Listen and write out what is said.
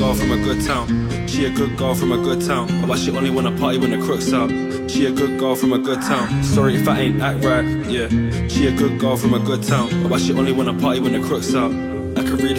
girl from a good town. She a good girl from a good town. But she only wanna party when the crook's out. She a good girl from a good town. Sorry if I ain't act right, yeah. She a good girl from a good town. But she only wanna party when the crook's out. I could read